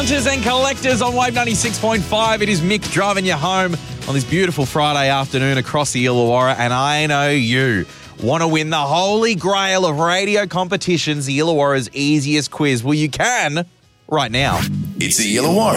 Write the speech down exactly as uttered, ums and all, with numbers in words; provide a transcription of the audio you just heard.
Hunters and collectors on Wave ninety-six point five. It is Mick driving you home on this beautiful Friday afternoon across the Illawarra. And I know you want to win the holy grail of radio competitions, the Illawarra's easiest quiz. Well, you can right now. It's the Illawarra